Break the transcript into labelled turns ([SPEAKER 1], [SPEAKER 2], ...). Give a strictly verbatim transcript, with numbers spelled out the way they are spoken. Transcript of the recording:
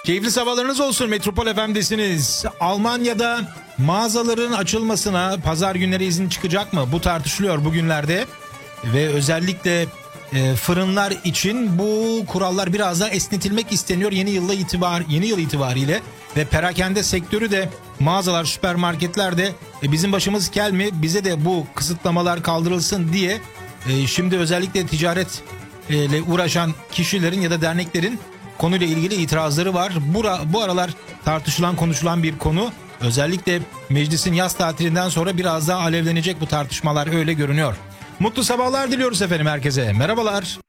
[SPEAKER 1] Keyifli sabahlarınız olsun. Metropol F M'desiniz. Almanya'da mağazaların açılmasına pazar günleri izin çıkacak mı? Bu tartışılıyor bugünlerde. Ve özellikle e, fırınlar için bu kurallar biraz daha esnetilmek isteniyor yeni yılla itibar yeni yıl itibariyle. Ve perakende sektörü de mağazalar, süpermarketler de e, bizim başımız kel mi? Bize de bu kısıtlamalar kaldırılsın diye e, şimdi özellikle ticaret ile uğraşan kişilerin ya da derneklerin konuyla ilgili itirazları var. Bura, bu aralar tartışılan, konuşulan bir konu. Özellikle meclisin yaz tatilinden sonra biraz daha alevlenecek bu tartışmalar, öyle görünüyor. Mutlu sabahlar diliyoruz efendim herkese. Merhabalar.